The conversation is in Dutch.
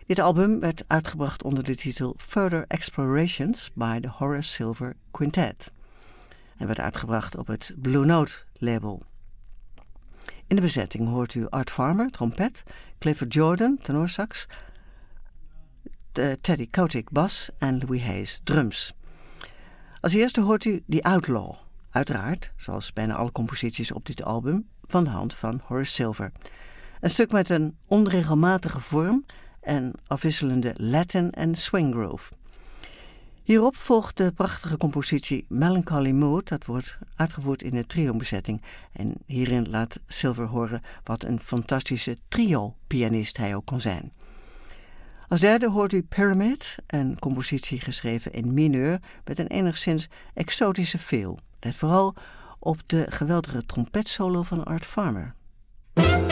Dit album werd uitgebracht onder de titel Further Explorations by the Horace Silver Quintet en werd uitgebracht op het Blue Note label. In de bezetting hoort u Art Farmer, trompet, Clifford Jordan, tenorsax, Teddy Kotick, bas en Louis Hayes, drums. Als eerste hoort u The Outlaw, uiteraard, zoals bijna alle composities op dit album, van de hand van Horace Silver. Een stuk met een onregelmatige vorm en afwisselende Latin en swing groove. Hierop volgt de prachtige compositie Melancholy Mood, dat wordt uitgevoerd in de trio-bezetting. En hierin laat Silver horen wat een fantastische trio-pianist hij ook kon zijn. Als derde hoort u Pyramid, een compositie geschreven in mineur met een enigszins exotische feel. Let vooral op de geweldige trompetsolo van Art Farmer.